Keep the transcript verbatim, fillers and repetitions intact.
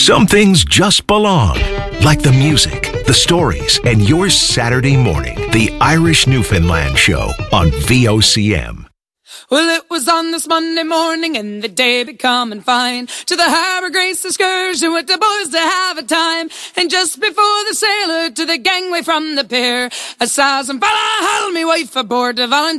Some things just belong, like the music, the stories, and your Saturday morning. The Irish Newfoundland Show on V O C M. Well, it was on this Monday morning and the day becoming fine. To the Harbour Grace excursion with the boys to have a time. And just before the sailor to the gangway from the pier, I saw some fella haul me wife aboard the volunteer.